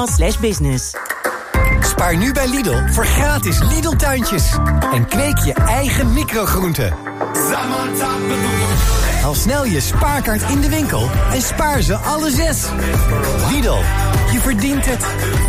Lidl.nl/business. Spaar nu bij Lidl voor gratis Lidl-tuintjes. En kweek je eigen microgroenten. Haal snel je spaarkaart in de winkel en spaar ze alle 6. Lidl, je verdient het.